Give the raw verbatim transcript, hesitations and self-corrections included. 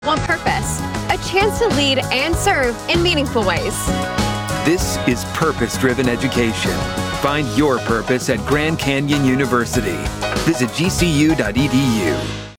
Want purpose, a chance to lead and serve in meaningful ways. This is Purpose-Driven Education. Find your purpose at Grand Canyon University. Visit G C U dot E D U.